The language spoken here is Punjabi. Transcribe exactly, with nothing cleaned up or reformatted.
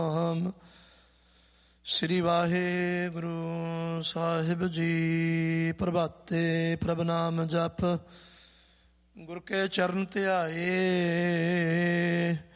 ਸਤਿਨਾਮ ਸ੍ਰੀ ਵਾਹਿਗੁਰੂ ਸਾਹਿਬ ਜੀ। ਪ੍ਰਭਾਤੇ ਪ੍ਰਭ ਨਾਮ ਜਪ, ਗੁਰ ਕੇ ਚਰਨ ਧਿਆਏ।